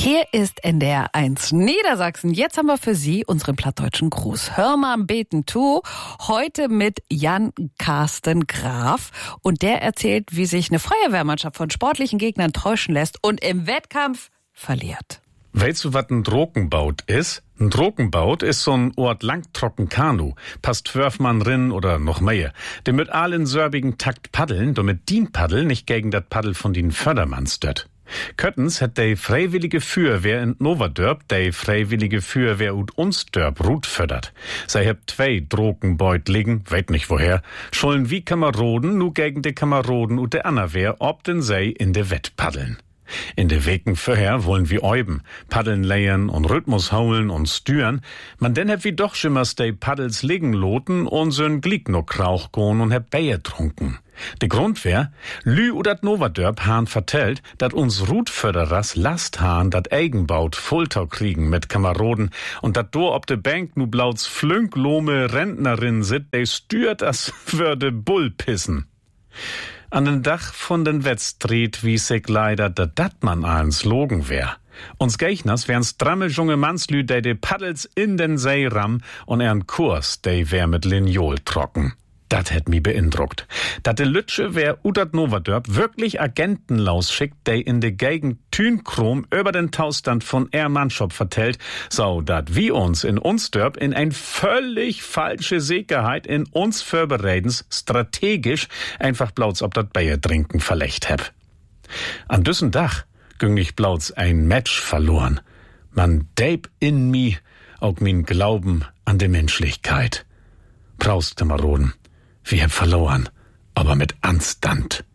Hier ist NDR 1 Niedersachsen. Jetzt haben wir für Sie unseren plattdeutschen Gruß. Hör mal am Beten tu. Heute mit Jan Carsten Graf. Und der erzählt, wie sich eine Feuerwehrmannschaft von sportlichen Gegnern täuschen lässt und im Wettkampf verliert. Weißt du, was ein Drogenbaut ist? Ein Drogenbaut ist so ein Ort langtrocken Kanu. Passt 12 Mann rin oder noch mehr. Die mit allen sörbigen Takt paddeln, damit dien Paddel nicht gegen dat Paddel von den Fördermanns stört. Köttens hat de freiwillige Feuerwehr in Novadörp de freiwillige Feuerwehr ut uns Dörp Rut fördert. Sei heb 2 Drogenbeut liegen, weet nicht woher, schollen wie Kameraden nu gegen de Kameraden ut de Annerwehr ob den sei in de Wett paddeln. In de Weken vorher wollen wir euben, Paddeln leiern und Rhythmus haulen und stüren, man denn heb wie doch schimmers de Paddels liegen loten und so'n Glick no Krauch gohn und heb Bier trunken. De Grund wär, Lü oder dat Novadörp han vertellt, dat uns Rutförderers Last han dat Eigenbaut Fultau kriegen mit Kameraden und dat do ob de Bank nu blauts flünklome Rentnerin sit, de stürt as würde Bull pissen. An den Dach von den Wettstreet wies sich leider, dat man eins logen wär. Uns Geichners wären strammel junge Mannslü, de Paddels in den See ram und ern Kurs, de wär mit Lineol trocken. Dat hätt mi beeindruckt. Dat de Lütsche wär udat Novadörp wirklich Agenten lausschickt, de in de Gegend Thünkrom über den Taustand von Manschop vertellt, so dat wie uns in uns Dörp in ein völlig falsche Sicherheit in uns Vorbereitens strategisch einfach blauts ob dat Bier trinken verlecht heb. An düssen Dach ging ich blauts ein Match verloren. Man deib in mi auch min Glauben an de Menschlichkeit. Braust, Kameraden. Wir haben verloren, aber mit Anstand.